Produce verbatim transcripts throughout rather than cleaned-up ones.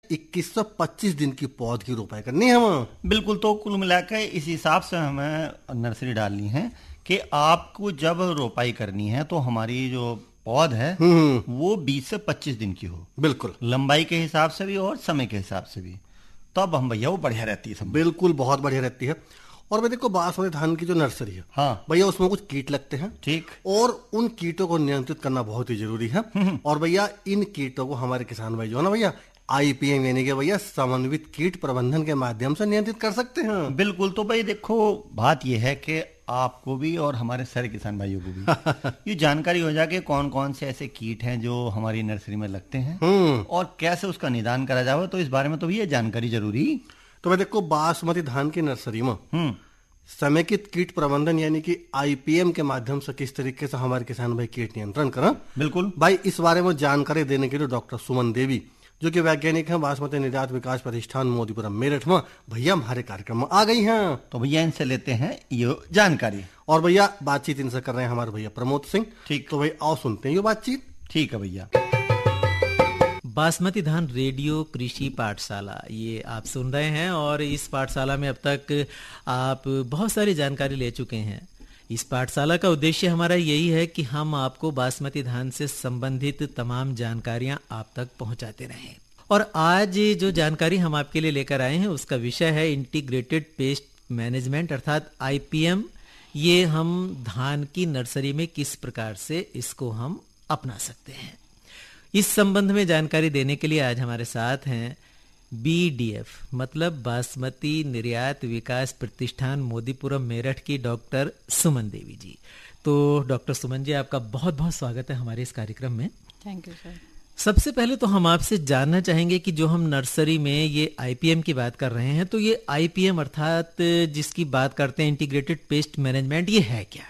इक्कीस सौ पच्चीस दिन की पौध की रोपाई करनी है हम। बिल्कुल, तो कुल मिलाकर इस हिसाब से हमें नर्सरी डालनी है कि आपको जब रोपाई करनी है तो हमारी जो पौध है वो बीस से पच्चीस दिन की हो, बिल्कुल लंबाई के हिसाब से भी और समय के हिसाब से भी, तब हम भैया वो बढ़िया रहती है सब। बिल्कुल बहुत बढ़िया रहती है। और भाई देखो, बासमती धान की जो नर्सरी है, हाँ भैया उसमें कुछ कीट लगते हैं, ठीक, और उन कीटों को नियंत्रित करना बहुत ही जरूरी है। और भैया इन कीटों को हमारे किसान भाई जो है ना भैया, आईपीएम यानी कि भैया समन्वित कीट प्रबंधन के माध्यम से नियंत्रित कर सकते हैं। बिल्कुल। तो भाई देखो, बात यह है कि आपको भी और हमारे सारे किसान भाइयों को भी ये जानकारी हो जाए कि कौन कौन से ऐसे कीट हैं जो हमारी नर्सरी में लगते हैं और कैसे उसका निदान करा जाए, तो इस बारे में तो भी ये जानकारी जरूरी। तो भाई देखो, बासमती धान की नर्सरी में समेकित कीट प्रबंधन यानी कि आईपीएम के माध्यम से किस तरीके से हमारे किसान भाई कीट नियंत्रण करें, बिल्कुल भाई इस बारे में जानकारी देने के लिए डॉक्टर सुमन देवी जो कि वैज्ञानिक हैं बासमती निर्यात विकास प्रतिष्ठान मोदीपुरम मेरठ में, भैया हमारे कार्यक्रम में आ गई हैं। तो भैया इनसे लेते हैं ये जानकारी। और भैया बातचीत इनसे कर रहे हैं हमारे भैया प्रमोद सिंह। ठीक, तो भाई आओ सुनते हैं ये बातचीत। ठीक है भैया। बासमती धान रेडियो कृषि पाठशाला ये आप सुन रहे हैं, और इस पाठशाला में अब तक आप बहुत सारी जानकारी ले चुके हैं। इस पाठशाला का उद्देश्य हमारा यही है कि हम आपको बासमती धान से संबंधित तमाम जानकारियां आप तक पहुंचाते रहें। और आज जो जानकारी हम आपके लिए लेकर आए हैं उसका विषय है इंटीग्रेटेड पेस्ट मैनेजमेंट अर्थात आईपीएम। ये हम धान की नर्सरी में किस प्रकार से इसको हम अपना सकते हैं, इस संबंध में जानकारी देने के लिए आज हमारे साथ हैं बीडीएफ मतलब बासमती निर्यात विकास प्रतिष्ठान मोदीपुरम मेरठ की डॉक्टर सुमन देवी जी। तो डॉक्टर सुमन जी, आपका बहुत बहुत स्वागत है हमारे इस कार्यक्रम में। Thank you sir. सबसे पहले तो हम आपसे जानना चाहेंगे कि जो हम नर्सरी में ये आईपीएम की बात कर रहे हैं, तो ये आईपीएम अर्थात जिसकी बात करते हैं इंटीग्रेटेड पेस्ट मैनेजमेंट, ये है क्या?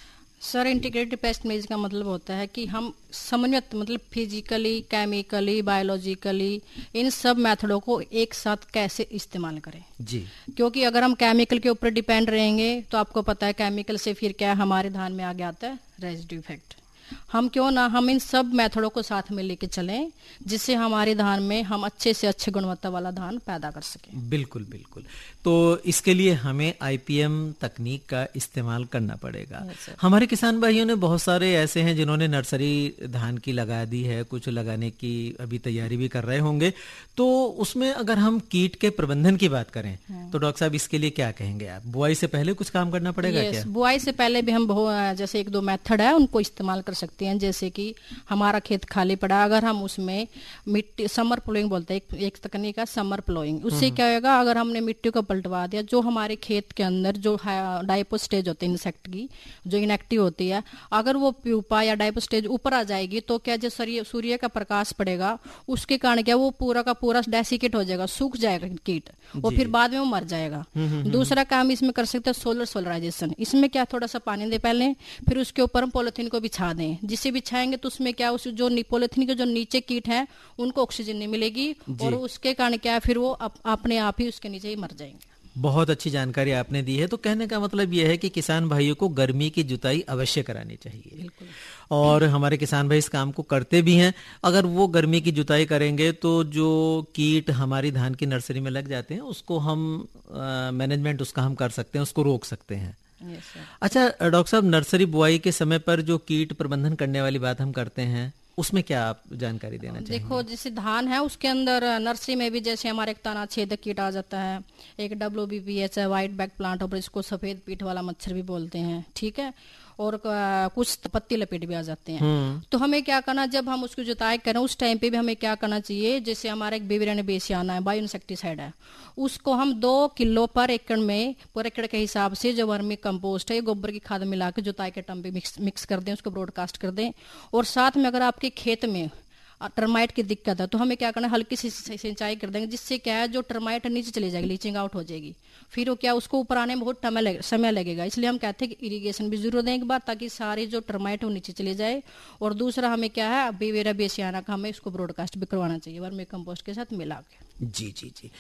सर, इंटीग्रेटेड पेस्ट मैनेजमेंट का मतलब होता है कि हम समन्वित मतलब फिजिकली, केमिकली, बायोलॉजिकली इन सब मेथडों को एक साथ कैसे इस्तेमाल करें जी। क्योंकि अगर हम केमिकल के ऊपर डिपेंड रहेंगे तो आपको पता है केमिकल से फिर क्या हमारे धान में आगे आता है रेजिड्यू इफेक्ट। हम क्यों ना हम इन सब मेथडों को साथ में लेके चलें जिससे हमारे धान में हम अच्छे से अच्छे गुणवत्ता वाला धान पैदा कर सकें। बिल्कुल बिल्कुल। तो इसके लिए हमें आईपीएम तकनीक का इस्तेमाल करना पड़ेगा। हमारे किसान भाइयों ने बहुत सारे ऐसे हैं जिन्होंने नर्सरी धान की लगा दी है, कुछ लगाने की अभी तैयारी भी कर रहे होंगे। तो उसमें अगर हम कीट के प्रबंधन की बात करें तो डॉक्टर साहब इसके लिए क्या कहेंगे आप? बुआई से पहले कुछ काम करना पड़ेगा क्या? बुआई से पहले भी हम जैसे एक दो मेथड है उनको इस्तेमाल कर सकते हैं। जैसे कि हमारा खेत खाली पड़ा, अगर हम उसमें मिट्टी समर प्लोइंग बोलते हैं, एक, एक तकनीक है समर प्लोइंग। उससे क्या होगा, अगर हमने मिट्टी को पलटवा दिया, जो हमारे खेत के अंदर जो डायपो स्टेज होती है इंसेक्ट की जो इनएक्टिव होती है, अगर वो प्यूपा या डायपो स्टेज ऊपर आ जाएगी तो क्या जो सूर्य का प्रकाश पड़ेगा उसके कारण क्या वो पूरा का पूरा डेसिकेट हो जाएगा, सूख जाएगा कीट, और फिर बाद में वो मर जाएगा। दूसरा काम इसमें कर सकते हैं सोलर सोलराइजेशन। इसमें क्या थोड़ा सा पानी दे पहले, फिर उसके ऊपर हम पॉलिथीन को बिछा दें, जिससे बिछाएंगे तो उसमें क्या उस जो पॉलिथीन के जो नीचे कीट है उनको ऑक्सीजन नहीं मिलेगी और उसके कारण क्या फिर वो अप, अपने आप ही उसके नीचे ही मर जाएंगे। बहुत अच्छी जानकारी आपने दी है। तो कहने का मतलब यह है कि किसान भाइयों को गर्मी की जुताई अवश्य करानी चाहिए। बिल्कुल। और हमारे किसान भाई इस काम को करते भी हैं। अगर वो गर्मी की जुताई करेंगे तो जो कीट हमारी धान की नर्सरी में लग जाते हैं उसको हम मैनेजमेंट उसका हम कर सकते हैं, उसको रोक सकते हैं। yes, अच्छा डॉक्टर साहब, नर्सरी बुआई के समय पर जो कीट प्रबंधन करने वाली बात हम करते हैं उसमें क्या आप जानकारी देना चाहेंगे? देखो, जैसे धान है उसके अंदर नर्सरी में भी जैसे हमारे एक तना छेदक कीट आ जाता है, एक डब्ल्यू बी पी एच है, व्हाइट बैक प्लांट और इसको सफेद पीठ वाला मच्छर भी बोलते हैं, ठीक है, और कुछ पत्ती लपेट भी आ जाते हैं। तो हमें क्या करना, जब हम उसकी जुताई करें उस टाइम पे भी हमें क्या करना चाहिए, जैसे हमारा एक बेबीरियन बेसियाना है, बायो इंसेक्टिसाइड है, उसको हम दो किलो पर एकड़ में पर एकड़ के हिसाब से जो वर्मी कंपोस्ट है गोबर की खाद मिला के जुताई के टाइम पे मिक्स मिक्स कर दें, उसको ब्रॉडकास्ट कर दें। और साथ में अगर आपके खेत में टर्माइट की दिक्कत है तो हमें क्या करना है, हल्की सी सिंचाई कर देंगे, जिससे क्या है जो टर्माइट नीचे चली जाएगी, लीचिंग आउट हो जाएगी, फिर वो क्या उसको ऊपर आने में बहुत समय लगेगा। इसलिए हम कहते हैं कि इरिगेशन भी जरूर दें एक बार, ताकि सारी जो टर्माइट है वो नीचे चले जाए। और दूसरा हमें क्या है, बेवेरा बेसियाना का हमें इसको ब्रॉडकास्ट भी करवाना चाहिए वर्मी कंपोस्ट के साथ मिला के। जी जी जी।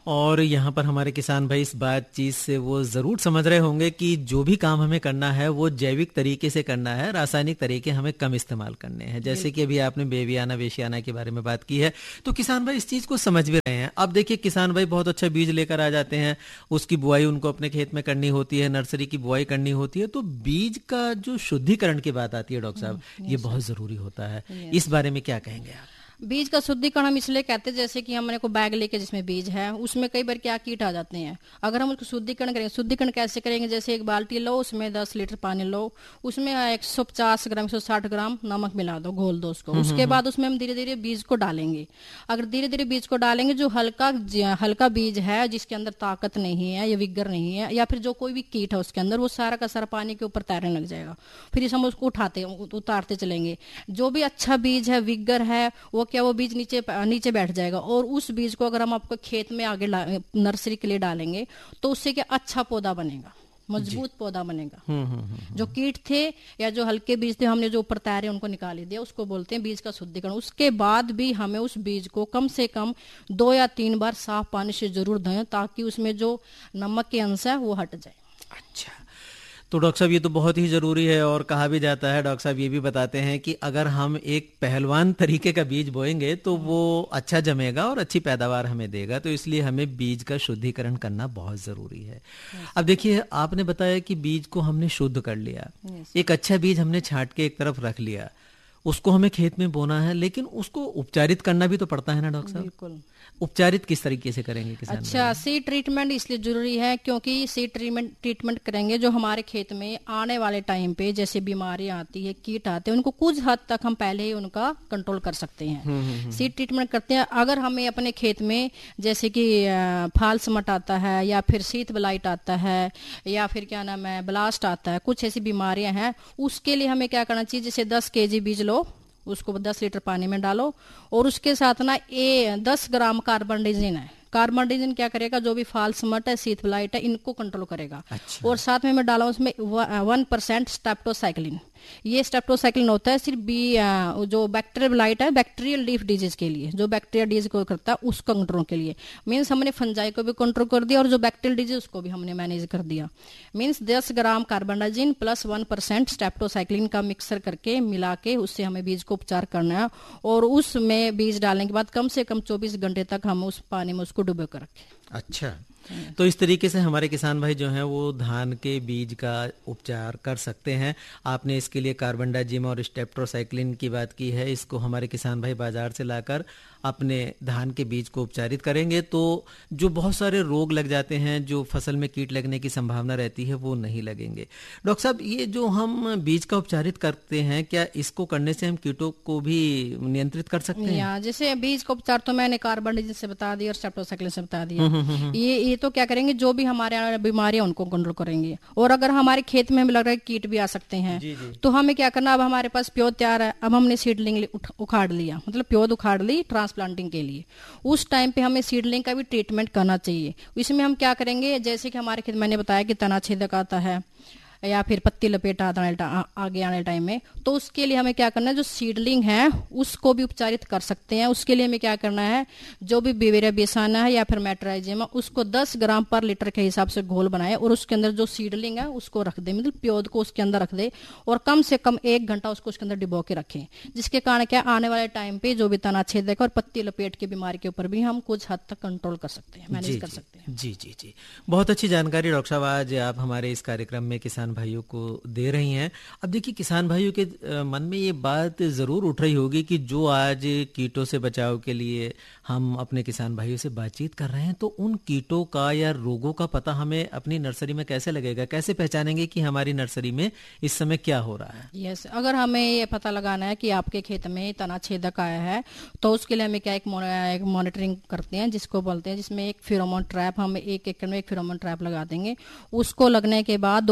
और यहाँ पर हमारे किसान भाई इस बातचीत से वो जरूर समझ रहे होंगे कि जो भी काम हमें करना है वो जैविक तरीके से करना है, रासायनिक तरीके हमें कम इस्तेमाल करने हैं। जैसे कि अभी आपने बेबियाना वेशियाना के बारे में बात की है, तो किसान भाई इस चीज को समझ भी रहे हैं। अब देखिए किसान भाई बहुत अच्छा बीज लेकर आ जाते हैं, उसकी बुआई उनको अपने खेत में करनी होती है, नर्सरी की बुआई करनी होती है, तो बीज का जो शुद्धिकरण की बात आती है डॉक्टर साहब, ये बहुत जरूरी होता है। इस बारे में क्या कहेंगे आप? बीज का शुद्धिकरण हम इसलिए कहते हैं, जैसे कि हमने को बैग लेके जिसमें बीज है उसमें कई बार क्या कीट आ जाते हैं। अगर हम उसको शुद्धिकरण करेंगे, शुद्धिकरण कैसे करेंगे, जैसे एक बाल्टी लो, उसमें दस लीटर पानी लो, उसमें एक सौ पचास ग्राम एक सौ साठ ग्राम नमक मिला दो, घोल दो उसको। उसके बाद उसमें हम धीरे धीरे बीज को डालेंगे। अगर धीरे धीरे बीज को डालेंगे, जो हल्का हल्का बीज है जिसके अंदर ताकत नहीं है या विगर नहीं है या फिर जो कोई भी कीट है उसके अंदर, वो सारा का सारा पानी के ऊपर तैरने लग जाएगा। फिर इस हम उसको उठाते उतारते चलेंगे। जो भी अच्छा बीज है, विगर है, वो क्या वो बीज नीचे नीचे बैठ जाएगा। और उस बीज को अगर हम आपको खेत में आगे नर्सरी के लिए डालेंगे तो उससे क्या अच्छा पौधा बनेगा, मजबूत पौधा बनेगा। हुँ, हुँ, हुँ, जो कीट थे या जो हल्के बीज थे हमने जो ऊपर तैरे उनको निकाल ही दिया, उसको बोलते हैं बीज का शुद्धिकरण। उसके बाद भी हमें उस बीज को कम से कम दो या तीन बार साफ पानी से जरूर धोएं, ताकि उसमें जो नमक के अंश है वो हट जाए। अच्छा, तो डॉक्टर साहब ये तो बहुत ही जरूरी है। और कहा भी जाता है, डॉक्टर साहब ये भी बताते हैं कि अगर हम एक पहलवान तरीके का बीज बोएंगे तो वो अच्छा जमेगा और अच्छी पैदावार हमें देगा। तो इसलिए हमें बीज का शुद्धिकरण करना बहुत जरूरी है। अब देखिए, आपने बताया कि बीज को हमने शुद्ध कर लिया, एक अच्छा बीज हमने छांट के एक तरफ रख लिया, उसको हमें खेत में बोना है, लेकिन उसको उपचारित करना भी तो पड़ता है ना डॉक्टर साहब? बिल्कुल। उपचारित किस तरीके से करेंगे किसान? अच्छा, सीड ट्रीटमेंट इसलिए जरूरी है क्योंकि सीड ट्रीटमेंट ट्रीटमेंट करेंगे जो हमारे खेत में आने वाले टाइम पे जैसे बीमारियां आती है, कीट आते हैं, उनको कुछ हद तक हम पहले ही उनका कंट्रोल कर सकते हैं। सीड ट्रीटमेंट करते हैं। अगर हमें अपने खेत में जैसे कि फाल समट आता है या फिर शीत ब्लाइट आता है या फिर क्या नाम है ब्लास्ट आता है, कुछ ऐसी बीमारियां हैं, उसके लिए हमें क्या करना चाहिए, जैसे दस केजी बीज लो, उसको दस लीटर पानी में डालो और उसके साथ ना ए दस ग्राम कार्बनडाइजिन है। कार्बनडाइजिन क्या करेगा, जो भी फाल समट है, शीत ब्लाइट है, इनको कंट्रोल करेगा। अच्छा। और साथ में मैं डाला उसमें वन परसेंट स्टेप्टोसाइक्लिन। ये स्टेप्टोसाइक्लिन होता है सिर्फ बी जो बैक्टीरियल ब्लाइट है, बैक्टीरियल लीफ डिजीज के लिए, जो बैक्टीरिया डिजीज को करता है उसका कंट्रोल के लिए। मीन्स हमने फंजाई को भी कंट्रोल कर दिया और जो बैक्टीरियल डिजीज उसको भी हमने मैनेज कर दिया। मीन्स दस ग्राम कार्बनडाइजिन प्लस वन परसेंट स्टेप्टोसाइक्लिन का मिक्सर करके मिला के उससे हमें बीज को उपचार करना है। और उसमें बीज डालने के बाद कम से कम चौबीस घंटे तक हम उस पानी में उसको डुबो कर रखें। अच्छा, तो इस तरीके से हमारे किसान भाई जो हैं वो धान के बीज का उपचार कर सकते हैं। आपने इसके लिए कार्बनडाजिम और स्टेप्टोसाइक्लिन की बात की है, इसको हमारे किसान भाई बाजार से लाकर अपने धान के बीज को उपचारित करेंगे तो जो बहुत सारे रोग लग जाते हैं, जो फसल में कीट लगने की संभावना रहती है, वो नहीं लगेंगे। डॉक्टर साहब, ये जो हम बीज का उपचारित करते हैं, क्या इसको करने से हम कीटों को भी नियंत्रित कर सकते हैं? या जैसे बीज का उपचार तो मैंने कार्बनडाजिम से बता दिया और स्टेप्टोसाइक्लिन से बता दिया। ये ये तो क्या करेंगे, जो भी हमारे बीमारियां उनको कंट्रोल करेंगे। और अगर हमारे खेत में हमें लग रहा है कीट भी आ सकते हैं, जी जी। तो हमें क्या करना, अब हमारे पास प्योद तैयार है, अब हमने सीडलिंग उखाड़ लिया, मतलब प्योद उखाड़ ली ट्रांसप्लांटिंग के लिए। उस टाइम पे हमें सीडलिंग का भी ट्रीटमेंट करना चाहिए। इसमें हम क्या करेंगे, जैसे कि हमारे खेत मैंने बताया कि तना छेदक आता है या फिर पत्ती लपेटा आगे आने टाइम में, तो उसके लिए हमें क्या करना है, जो सीडलिंग है उसको भी उपचारित कर सकते हैं। उसके लिए हमें क्या करना है, जो भी बेवेरिया बेसाना है या फिर मेट्राइजियम, उसको दस ग्राम पर लीटर के हिसाब से घोल बनाए और उसके अंदर जो सीडलिंग है उसको रख दे, मतलब प्योद को उसके अंदर रख दे और कम से कम एक घंटा उसको उसके अंदर डिबो के रखें। जिसके कारण क्या आने वाले टाइम पे जो भी तना छेदक और पत्ती लपेट की बीमारी के ऊपर भी हम कुछ हद तक कंट्रोल कर सकते हैं, मैनेज कर सकते हैं। जी जी जी, बहुत अच्छी जानकारी डॉक्टर साहब आज आप हमारे इस कार्यक्रम में किसान भाइयों को दे रही हैं। अब देखिए, किसान भाइयों के मन में ये बात जरूर उठ रही होगी कि जो आज कीटों से बचाव के लिए हम अपने किसान भाइयों से बातचीत कर रहे हैं, तो उन कीटों का या रोगों का पता हमें अपनी नर्सरी में कैसे लगेगा, कैसे पहचानेंगे कि हमारी नर्सरी में इस समय क्या हो रहा है? यस, अगर हमें ये पता लगाना है कि आपके खेत में तना छेदक आया है, तो उसके लिए हमें क्या एक मॉनिटरिंग करते हैं जिसको बोलते हैं, जिसमें एक फेरोमोन ट्रैप, हम एक एकड़ में एक फेरोमोन ट्रैप लगा देंगे। उसको लगने के बाद दो तीन दिन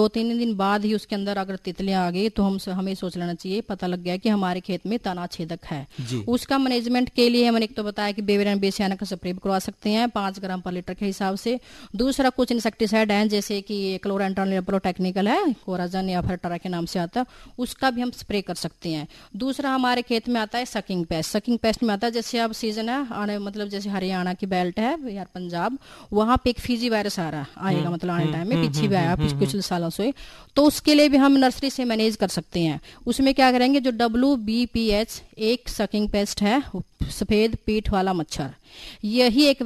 दिन बाद ही उसके अंदर अगर तितलियां आ गई तो हम हमें सोच लेना चाहिए, पता लग गया कि हमारे खेत में तना छेदक है। उसका मैनेजमेंट के लिए मैंने एक तो बताया कि बेविरन बेसियाना का स्प्रे करवा सकते हैं पांच ग्राम पर लीटर के हिसाब से। दूसरा कुछ इंसेक्टिसाइड है जैसे कि क्लोरेंट्रॉन टेक्निकल है, कोराजन या फिर टरा के नाम से आता है, उसका भी हम स्प्रे कर सकते हैं। दूसरा हमारे खेत में आता है सकिंग पेस्ट। सकिंग पेस्ट में आता है जैसे अब सीजन है आने, मतलब जैसे हरियाणा की बेल्ट है या पंजाब, वहां पे एक फीजी वायरस आ रहा है आएगा, मतलब आने टाइम में पीछे भी आया पिछले सालों से, तो उसके लिए भी हम नर्सरी से मैनेज कर सकते हैं। उसमें क्या करेंगे, जो डब्ल्यू बी पी एच एक सकिंग पेस्ट है, सफेद पीठ वाला मच्छर, यही एक